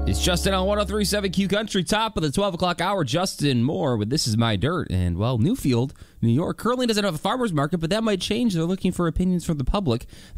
It's Justin on 103.7 Q Country, top of the 12 o'clock hour. Justin Moore with This Is My Dirt. And, well, Newfield, New York, currently doesn't have a farmer's market, but that might change. They're looking for opinions from the public.